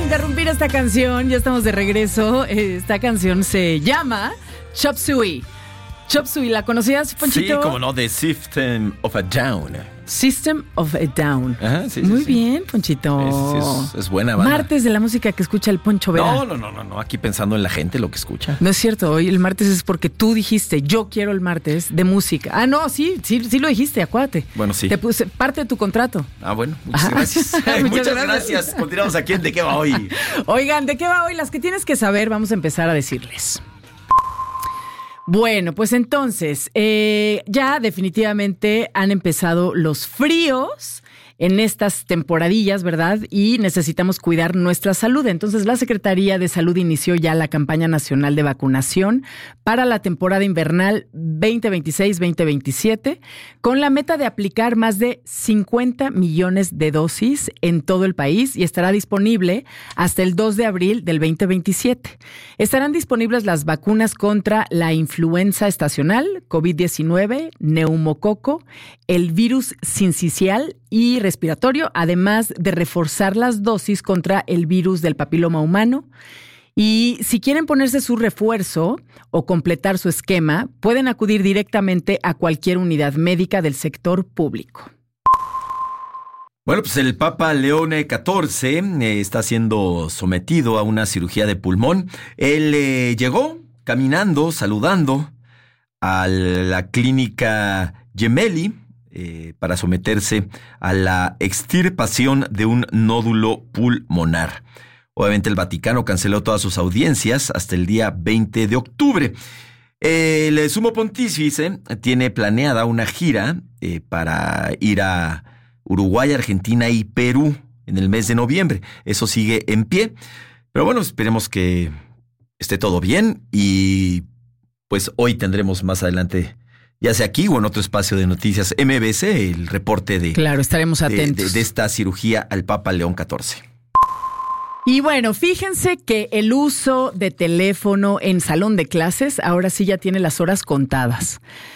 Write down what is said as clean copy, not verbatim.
interrumpir esta canción, ya estamos de regreso. Esta canción se llama Chop Suey. Chop Suey, ¿la conocías, Ponchito? Sí, como no, The System of a Down. System of a Down. Ajá, sí, Muy sí, bien, Ponchito. Es buena banda. Martes de la música que escucha el Poncho Vera. No, aquí pensando en la gente, lo que escucha. No es cierto, hoy el martes es porque tú dijiste, yo quiero el martes de música. Ah, no, sí lo dijiste, acuérdate. Bueno, sí. Te puse parte de tu contrato. Ah, bueno, muchas gracias. Muchas gracias. Continuamos aquí en ¿De qué va hoy? Oigan, ¿de qué va hoy? Las que tienes que saber, vamos a empezar a decirles. Bueno, pues entonces, ya definitivamente han empezado los fríos en estas temporadillas, ¿verdad? Y necesitamos cuidar nuestra salud. Entonces, la Secretaría de Salud inició ya la campaña nacional de vacunación para la temporada invernal 2026-2027, con la meta de aplicar más de 50 millones de dosis en todo el país y estará disponible hasta el 2 de abril del 2027. Estarán disponibles las vacunas contra la influenza estacional, COVID-19, neumococo, el virus sincicial y respiratorio, además de reforzar las dosis contra el virus del papiloma humano. Y si quieren ponerse su refuerzo o completar su esquema, pueden acudir directamente a cualquier unidad médica del sector público. Bueno, pues el Papa León XIV está siendo sometido a una cirugía de pulmón. Él llegó caminando, saludando a la clínica Gemelli para someterse a la extirpación de un nódulo pulmonar. Obviamente el Vaticano canceló todas sus audiencias hasta el día 20 de octubre. El Sumo Pontífice tiene planeada una gira para ir a Uruguay, Argentina y Perú en el mes de noviembre. Eso sigue en pie. Pero bueno, esperemos que esté todo bien y pues hoy tendremos más adelante, ya sea aquí o en otro espacio de noticias MBC, el reporte de... Claro, estaremos atentos. De esta cirugía al Papa León XIV. Y bueno, fíjense que el uso de teléfono en salón de clases ahora sí ya tiene las horas contadas.